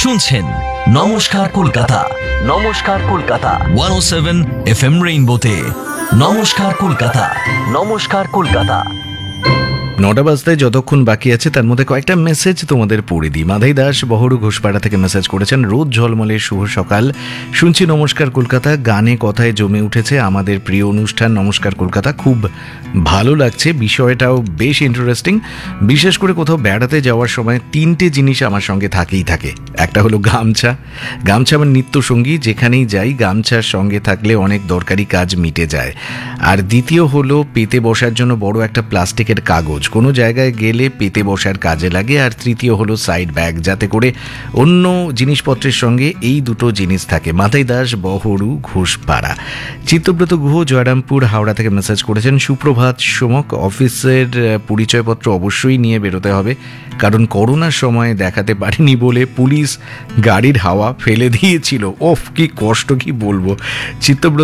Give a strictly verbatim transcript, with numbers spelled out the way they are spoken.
শুনছেন নমস্কার কলকাতা। নমস্কার কলকাতা ওয়ান ও সেভেন এফ এম রেইনবোতে। নমস্কার কলকাতা। নমস্কার কলকাতা। নটা বাজতে যতক্ষণ বাকি আছে তার মধ্যে কয়েকটা মেসেজ তোমাদের পড়ে দিই। মাধাই দাস বহরু ঘোষপাড়া থেকে মেসেজ করেছেন, রোদ ঝলমলে শুভ সকাল, শুনছি নমস্কার কলকাতা, গানে কথায় জমে উঠেছে আমাদের প্রিয় অনুষ্ঠান নমস্কার কলকাতা, খুব ভালো লাগছে, বিষয়টাও বেশ ইন্টারেস্টিং। বিশেষ করে কোথাও বেড়াতে যাওয়ার সময় তিনটে জিনিস আমার সঙ্গে থাকেই থাকে। একটা হলো গামছা, গামছা আমার নিত্য সঙ্গী, যেখানেই যাই গামছার সঙ্গে থাকলে অনেক দরকারি কাজ মিটে যায়। আর দ্বিতীয় হলো পেতে বসার জন্য বড় একটা প্লাস্টিকের কাগজ, কোনো জায়গায় গেলে পেতে বসার কাজে লাগে। আর তৃতীয় হলো সাইড ব্যাগ, যাতে করে অন্য জিনিসপত্রের সঙ্গে এই দুটো জিনিস থাকে। মাথাই দাস বহরু ঘোষপাড়া। চিত্তব্রত গুহ জয়রামপুর হাওড়া থেকে মেসেজ করেছেন, সুপ্রভাত সোমক, অফিসের পরিচয়পত্র অবশ্যই নিয়ে বেরোতে হবে, কারণ করোনার সময় দেখাতে পারিনি বলে পুলিশ গাড়ির হাওয়া ফেলে দিয়েছিল। ওফ, কি কষ্ট, কি বলবো। চিত্তব্রত